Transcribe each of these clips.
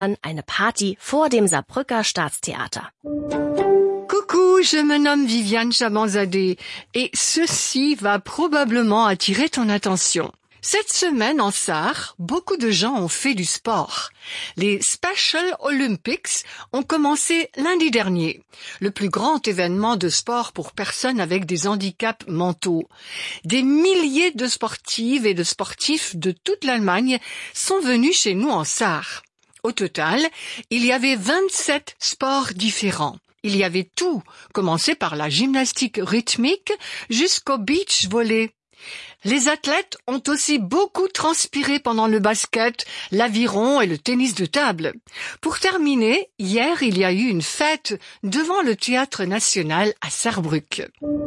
eine Party vor dem Saarbrücker Staatstheater. Coucou, je me nomme Viviane Chabanzadeh et ceci va probablement attirer ton attention. Cette semaine en Sarre, beaucoup de gens ont fait du sport. Les Special Olympics ont commencé lundi dernier, le plus grand événement de sport pour personnes avec des handicaps mentaux. Des milliers de sportives et de sportifs de toute l'Allemagne sont venus chez nous en Sarre. Au total, il y avait 27 sports différents. Il y avait tout, commencé par la gymnastique rythmique jusqu'au beach volley. Les athlètes ont aussi beaucoup transpiré pendant le basket, l'aviron et le tennis de table. Pour terminer, hier, il y a eu une fête devant le Théâtre National à Saarbrück.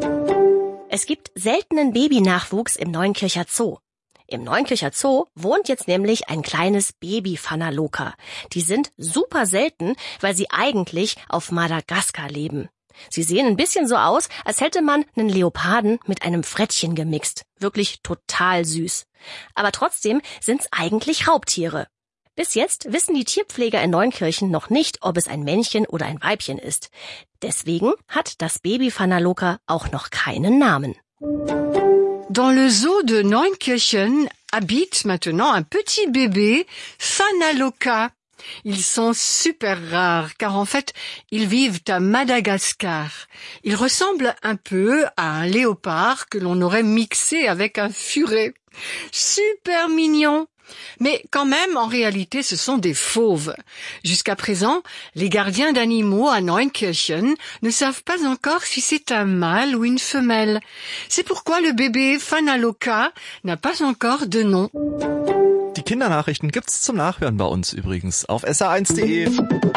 Es gibt seltenen Babynachwuchs im Neunkircher Zoo. Im Neunkircher Zoo wohnt jetzt nämlich ein kleines Baby-Phanaloka. Die sind super selten, weil sie eigentlich auf Madagaskar leben. Sie sehen ein bisschen so aus, als hätte man einen Leoparden mit einem Frettchen gemixt. Wirklich total süß. Aber trotzdem sind's eigentlich Raubtiere. Bis jetzt wissen die Tierpfleger in Neunkirchen noch nicht, ob es ein Männchen oder ein Weibchen ist. Deswegen hat das Baby-Phanaloka auch noch keinen Namen. Dans le zoo de Neunkirchen habite maintenant un petit bébé, Phanaloka. Ils sont super rares car en fait, ils vivent à Madagascar. Ils ressemblent un peu à un léopard que l'on aurait mixé avec un furet. Super mignon. Mais quand même, en réalité, ce sont des fauves. Jusqu'à présent, les gardiens d'animaux à Neunkirchen ne savent pas encore si c'est un mâle ou une femelle. C'est pourquoi le bébé Phanaloka n'a pas encore de nom. Die Kindernachrichten gibt's zum Nachhören bei uns übrigens auf sr1.de.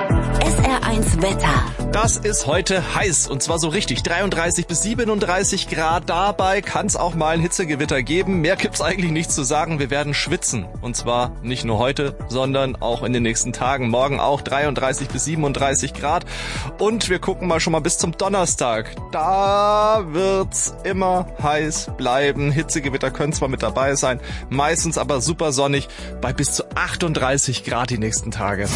SR1 Wetter. Das ist heute heiß und zwar so richtig 33 bis 37 Grad. Dabei kann's auch mal ein Hitzegewitter geben. Mehr gibt's eigentlich nicht zu sagen. Wir werden schwitzen und zwar nicht nur heute, sondern auch in den nächsten Tagen. Morgen auch 33 bis 37 Grad und wir gucken mal schon mal bis zum Donnerstag. Da wird's immer heiß bleiben. Hitzegewitter können zwar mit dabei sein, meistens aber super sonnig bei bis zu 38 Grad die nächsten Tage.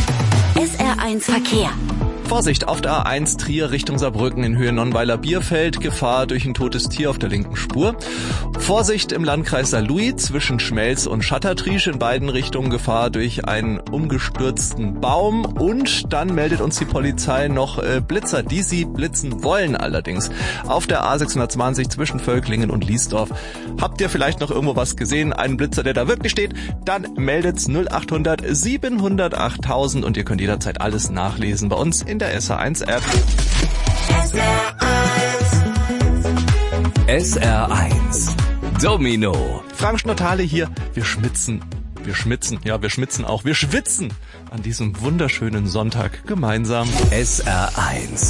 SR1 Verkehr. Vorsicht auf der A1 Trier Richtung Saarbrücken in Höhe Nonnweiler-Bierfeld. Gefahr durch ein totes Tier auf der linken Spur. Vorsicht im Landkreis Saarlouis zwischen Schmelz und Schattertriesch in beiden Richtungen. Gefahr durch einen umgestürzten Baum. Und dann meldet uns die Polizei noch Blitzer, die sie blitzen wollen allerdings. Auf der A620 zwischen Völklingen und Liesdorf. Habt ihr vielleicht noch irgendwo was gesehen? Einen Blitzer, der da wirklich steht? Dann meldet's 0800 700 8000 und ihr könnt jederzeit alles nachlesen bei uns in der SR1-App. SR1 Domino. Frank Schnottale hier. Wir schwitzen an diesem wunderschönen Sonntag gemeinsam. SR1